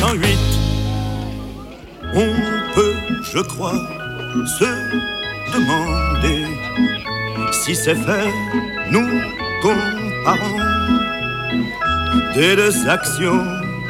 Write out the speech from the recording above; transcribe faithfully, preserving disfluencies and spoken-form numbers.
cent huit. On peut, je crois, se demander si c'est fait, nous comparons des deux actions